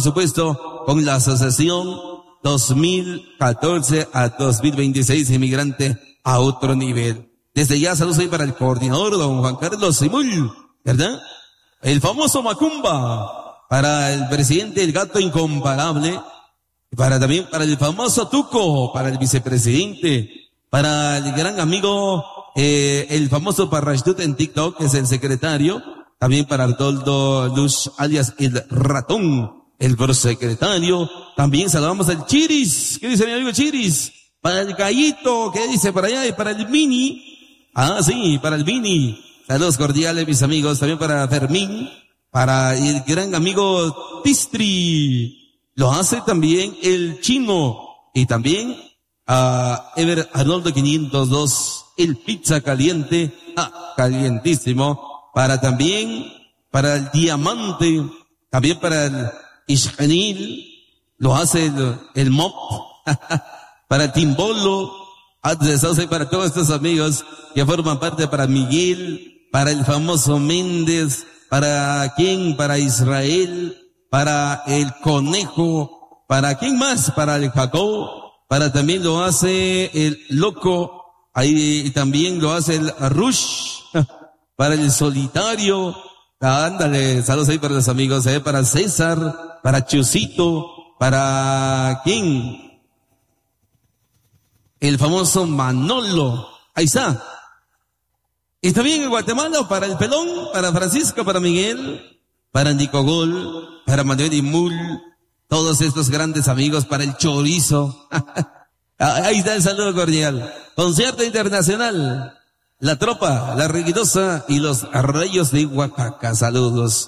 supuesto, con la asociación 2014 a 2026, Inmigrante a otro nivel. Desde ya, saludos ahí para el coordinador, don Juan Carlos Simul, ¿verdad? El famoso Macumba, para el presidente El Gato Incomparable, también para el famoso Tuco, para el vicepresidente, para el gran amigo, el famoso Parrashtut en TikTok, que es el secretario, también para Artoldo Luz, alias el Ratón, el prosecretario. También saludamos al Chiris. ¿Qué dice mi amigo Chiris? Para el Gallito, ¿qué dice por allá? Y para el Mini. Ah, sí, para el Mini. Saludos cordiales, mis amigos. También para Fermín, para el gran amigo Tistri. Lo hace también el Chino. Y también a Ever Arnoldo 502, el Pizza Caliente. Ah, calientísimo. Para el Diamante. También para el Ishanil, lo hace el Mop, para el Timbolo, para todos estos amigos que forman parte, para Miguel, para el famoso Méndez, para Israel, para el Conejo, para quién más, para el Jacob, para también lo hace el Loco, ahí también lo hace el Rush, para el Solitario. Ándale, saludos ahí para los amigos, para César, para Chusito, para ¿quién? El famoso Manolo, ahí está. Y también en Guatemala, para el Pelón, para Francisco, para Miguel, para Nico Gol, para Manuel Imul, todos estos grandes amigos, para el Chorizo. Ahí está el saludo cordial. Concierto internacional. La Tropa, La Ruidosa y los Rayos de Oaxaca. Saludos.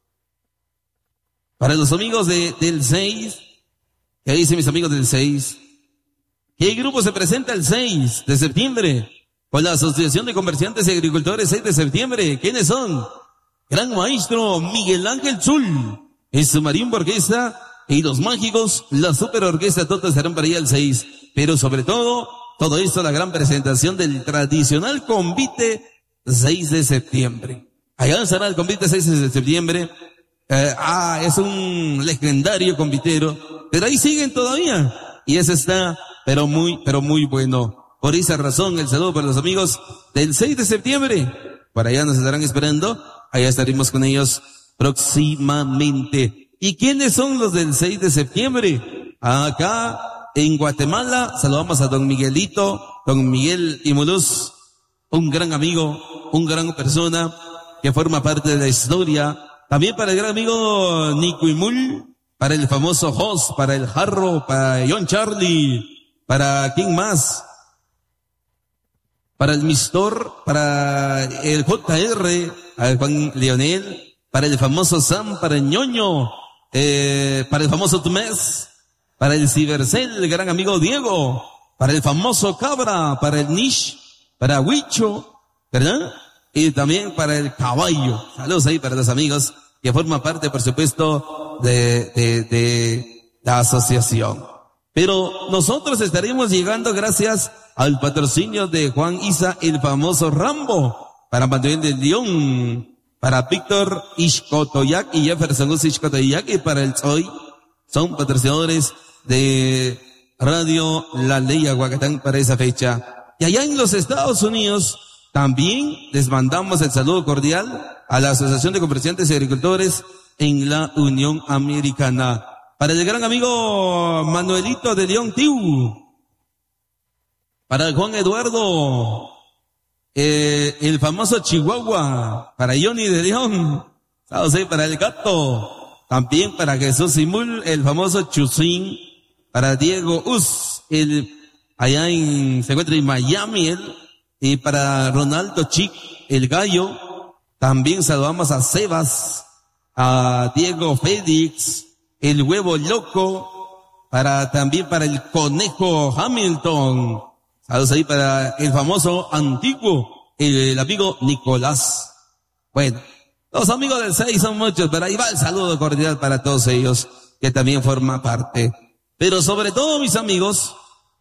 Para los amigos del 6, ¿qué dicen mis amigos del 6? ¿Qué grupo se presenta el 6 de septiembre? Con la Asociación de Comerciantes y Agricultores 6 de septiembre. ¿Quiénes son? Gran Maestro Miguel Ángel Zul, el Submarino Orquesta y los Mágicos, la Super Orquesta, todos estarán para allá el 6. Pero sobre todo esto, la gran presentación del tradicional convite 6 de septiembre. Allá estará el convite 6 de septiembre. Es un legendario convitero, pero ahí siguen todavía. Y ese está, pero muy bueno. Por esa razón, el saludo para los amigos del 6 de septiembre. Para allá nos estarán esperando. Allá estaremos con ellos próximamente. ¿Y quiénes son los del 6 de septiembre? Acá en Guatemala saludamos a don Miguelito, don Miguel Imuluz, un gran amigo, un gran persona que forma parte de la historia. También para el gran amigo Nico Imul, para el famoso Jos, para el Jarro, para John Charlie, para ¿quién más? Para el Mistor, para el JR, a Juan Leonel, para el famoso Sam, para el Ñoño, para el famoso Tumés, para el Cibercel, el gran amigo Diego, para el famoso Cabra, para el Nish, para Huicho, ¿verdad? Y también para el Caballo. Saludos ahí para los amigos que forman parte, por supuesto, de la asociación. Pero nosotros estaremos llegando gracias al patrocinio de Juan Isa, el famoso Rambo, para Manuel de León, para Víctor Ixcotoyac y Jefferson Ixcotoyac, y para el Zoy. Son patrocinadores de Radio La Ley Aguacatán para esa fecha. Y allá en los Estados Unidos también les mandamos el saludo cordial a la Asociación de Comerciantes y Agricultores en la Unión Americana. Para el gran amigo Manuelito de León Tiu, para Juan Eduardo, el famoso Chihuahua, para Johnny de León, para el Gato, también para Jesús Simul, el famoso Chusín, para Diego Us, allá se encuentra en Miami, y para Ronaldo Chic, el Gallo. También saludamos a Sebas, a Diego Félix, el Huevo Loco, también para el Conejo Hamilton. Saludos ahí para el famoso antiguo, el amigo Nicolás. Bueno, los amigos del 6 son muchos, pero ahí va el saludo cordial para todos ellos, que también forman parte. Pero sobre todo, mis amigos,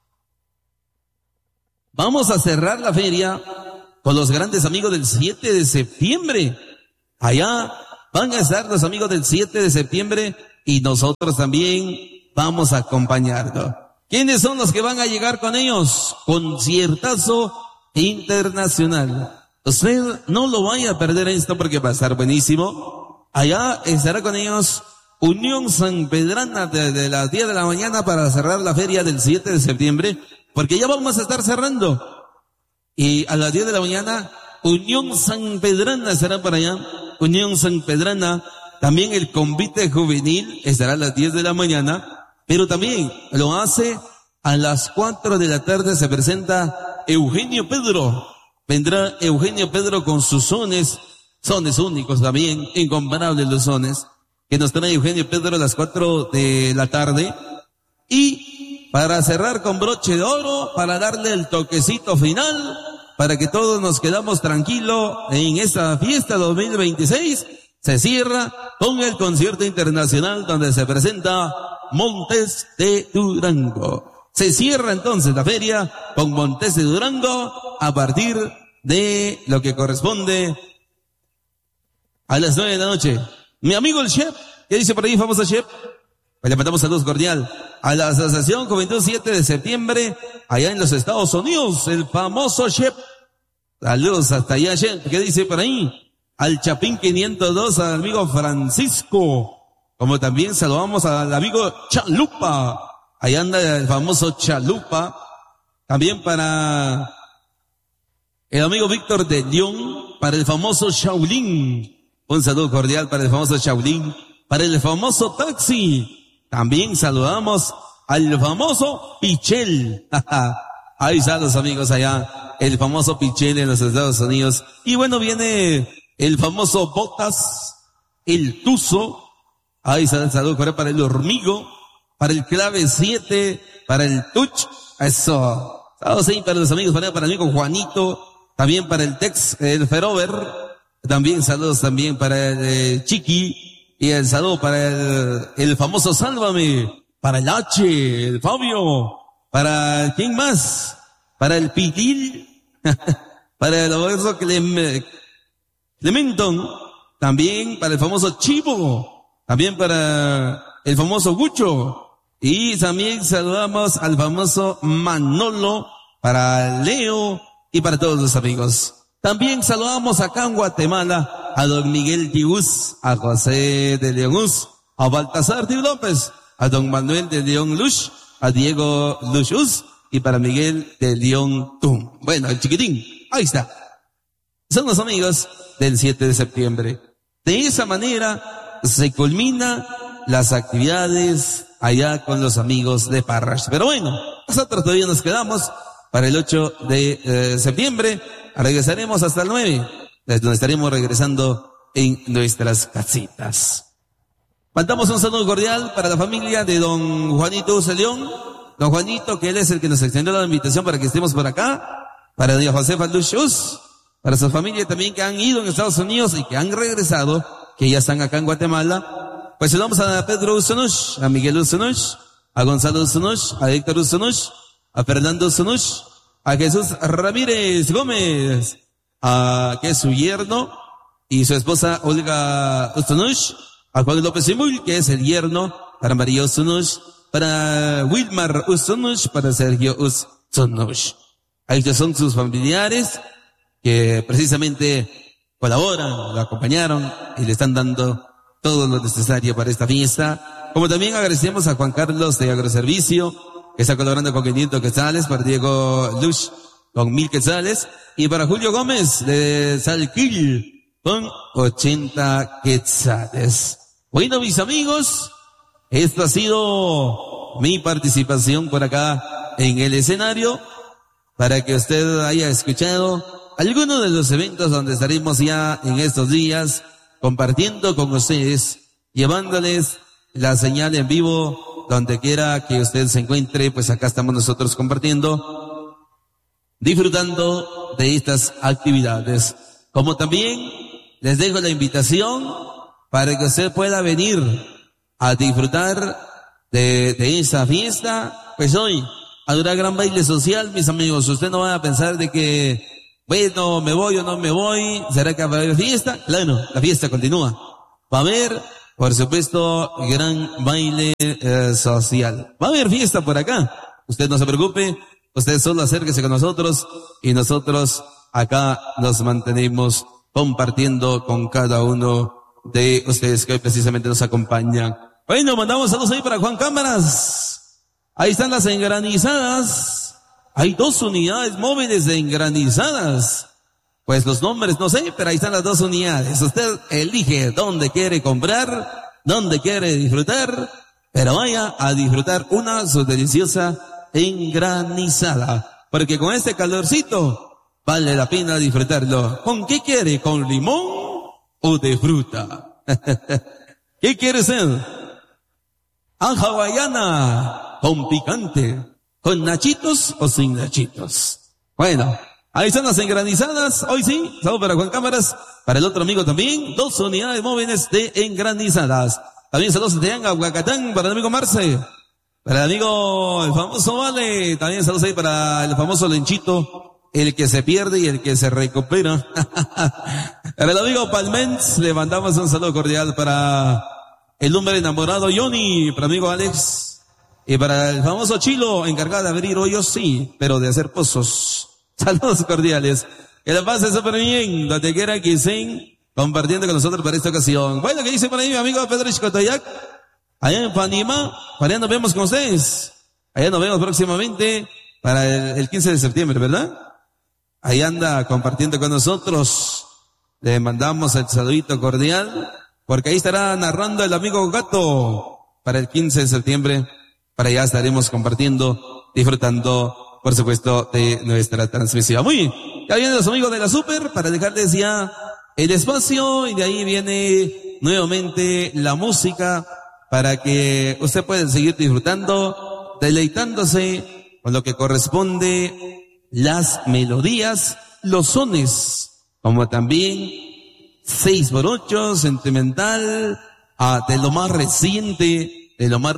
vamos a cerrar la feria con los grandes amigos del 7 de septiembre. Allá van a estar los amigos del 7 de septiembre y nosotros también vamos a acompañarlo. ¿Quiénes son los que van a llegar con ellos? Conciertazo internacional. Usted no lo vaya a perder esto porque va a estar buenísimo. Allá estará con ellos Unión Sanpedrana desde las 10 de la mañana para cerrar la feria del 7 de septiembre, porque ya vamos a estar cerrando. Y a las 10 de la mañana, Unión Sanpedrana estará por allá. Unión Sanpedrana, también el convite juvenil estará a las 10 de la mañana, pero también lo hace a las 4 de la tarde, se presenta Eugenio Pedro. Vendrá Eugenio Pedro con sus sones únicos también, incomparables los sones, que nos trae Eugenio Pedro a las 4 de la tarde. Y para cerrar con broche de oro, para darle el toquecito final, para que todos nos quedamos tranquilos en esta fiesta 2026, se cierra con el concierto internacional donde se presenta Montes de Durango. Se cierra entonces la feria con Montes de Durango a partir de lo que corresponde a las 9 de la noche. Mi amigo el chef, ¿qué dice por ahí, famoso chef? Pues le mandamos saludos cordial a la Asociación Juventud 7 de septiembre, allá en los Estados Unidos, el famoso chef. Saludos hasta allá, chef. ¿Qué dice por ahí? Al Chapín 502, al amigo Francisco. Como también saludamos al amigo Chalupa. Ahí anda el famoso Chalupa. También para el amigo Víctor de León, para el famoso Shaolin. Un saludo cordial para el famoso Shaolin. Para el famoso Taxi. También saludamos al famoso Pichel. Ahí están los amigos allá. El famoso Pichel en los Estados Unidos. Y bueno, viene el famoso Botas, el Tuzo. Ahí está el saludo cordial para el Hormigo, para el Clave 7, para el Tuch. Eso. Saludos ahí para los amigos, para el amigo Juanito. También para el Tex, el Ferover. También saludos también para el Chiqui. Y el saludo para el famoso Sálvame. Para el H, el Fabio. Para ¿quién más? Para el Pitil. Para el famoso Clementon. También para el famoso Chivo. También para el famoso Gucho. Y también saludamos al famoso Manolo. Para Leo. Y para todos los amigos. También saludamos acá en Guatemala a don Miguel Tius, a José de León Us, a Baltasar Tío López, a don Manuel de León Lush, a Diego Lushus y para Miguel de León Tum. Bueno, el chiquitín, ahí está. Son los amigos del 7 de septiembre. De esa manera se culmina las actividades allá con los amigos de Parrash. Pero bueno, nosotros todavía nos quedamos para el 8 de septiembre. Regresaremos hasta el 9, desde donde estaremos regresando en nuestras casitas. Mandamos un saludo cordial para la familia de don Juanito León. Don Juanito, que él es el que nos extendió la invitación para que estemos por acá. Para doña Josefa Luchus. Para su familia también que han ido en Estados Unidos y que han regresado, que ya están acá en Guatemala. Pues saludamos a Pedro Usonush, a Miguel Usonush, a Gonzalo Usonush, a Héctor Usonush, a Fernando Usonush, a Jesús Ramírez Gómez, que es su yerno, y su esposa Olga Usonush, a Juan López Simul, que es el yerno, para María Usonush, para Wilmar Usonush, para Sergio Usonush. Ahí son sus familiares que precisamente colaboran, lo acompañaron y le están dando todo lo necesario para esta fiesta. Como también agradecemos a Juan Carlos de Agroservicio, que está colaborando con 500 quetzales, para Diego Lush con 1000 quetzales, y para Julio Gómez de Salquil con 80 quetzales. Bueno, mis amigos, esto ha sido mi participación por acá en el escenario, para que usted haya escuchado algunos de los eventos donde estaremos ya en estos días compartiendo con ustedes, llevándoles la señal en vivo donde quiera que usted se encuentre. Pues acá estamos nosotros compartiendo, disfrutando de estas actividades. Como también les dejo la invitación para que usted pueda venir a disfrutar de esa fiesta. Pues hoy habrá gran baile social, mis amigos. Usted no va a pensar de que, bueno, me voy o no me voy, ¿será que va a haber fiesta? Claro, la fiesta continúa. Va a haber por supuesto, gran baile social. Va a haber fiesta por acá. Usted no se preocupe. Usted solo acérquese con nosotros y nosotros acá nos mantenemos compartiendo con cada uno de ustedes que hoy precisamente nos acompañan. Bueno, mandamos saludos ahí para Juan Cámaras. Ahí están las engranizadas. Hay 2 unidades móviles de engranizadas. Pues los nombres no sé, pero ahí están las 2 unidades. Usted elige dónde quiere comprar, dónde quiere disfrutar, pero vaya a disfrutar su deliciosa engranizada. Porque con este calorcito vale la pena disfrutarlo. ¿Con qué quiere? ¿Con limón o de fruta? ¿Qué quiere ser? ¿A hawaiana? ¿Con picante? ¿Con nachitos o sin nachitos? Bueno, ahí están las engranizadas. Hoy sí, saludos para Juan Cámaras. Para el otro amigo también, 2 unidades móviles de engranizadas. También saludos de Yanga, Huacatán, para el amigo Marce. Para el amigo, el famoso Vale. También saludos ahí para el famoso Lenchito, el que se pierde y el que se recupera. Para el amigo Palmens, le mandamos un saludo cordial para el hombre enamorado Johnny, para el amigo Alex. Y para el famoso Chilo, encargado de abrir hoyos, sí, pero de hacer pozos. Saludos cordiales. Que la pasen súper bien, donde quiera que estén compartiendo con nosotros para esta ocasión. Bueno, ¿qué dice por ahí mi amigo Pedro Chicotoyac? Allá en Panamá, para allá nos vemos con ustedes. Allá nos vemos próximamente para el 15 de septiembre, ¿verdad? Ahí anda compartiendo con nosotros. Le mandamos el saludito cordial, porque ahí estará narrando el amigo Gato para el 15 de septiembre. Para allá estaremos compartiendo, disfrutando, por supuesto, de nuestra transmisión. Muy bien, ya vienen los amigos de la Super para dejarles ya el espacio y de ahí viene nuevamente la música para que usted pueda seguir disfrutando, deleitándose con lo que corresponde, las melodías, los sones, como también 6x8, sentimental, de lo más reciente,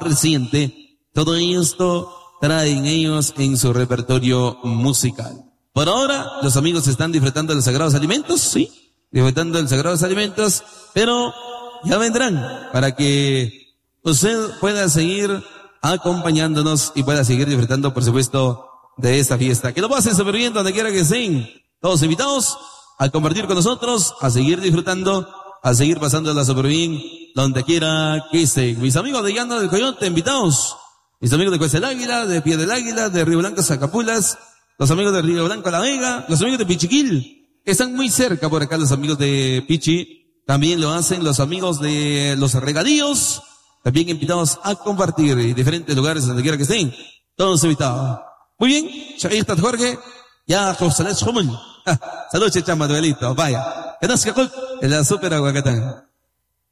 todo esto traen ellos en su repertorio musical. Por ahora, los amigos están disfrutando de los sagrados alimentos, sí, disfrutando de los sagrados alimentos, pero ya vendrán para que usted pueda seguir acompañándonos y pueda seguir disfrutando, por supuesto, de esta fiesta. Que lo pasen súper bien donde quiera que estén. Todos invitados a compartir con nosotros, a seguir disfrutando, a seguir pasándola súper bien donde quiera que estén. Mis amigos de Llano del Coyote, invitados. Mis amigos de Cuesta del Águila, de Pie del Águila, de Río Blanco, Zacapulas, los amigos de Río Blanco, La Vega, los amigos de Pichiquil, que están muy cerca por acá, los amigos de Pichi. También lo hacen los amigos de Los Regadíos, también invitados a compartir en diferentes lugares donde quiera que estén. Todos invitados. Muy bien, Shaita Jorge, ya José Saludos, chama, duelito, vaya. Que nos en la Super Aguacatán.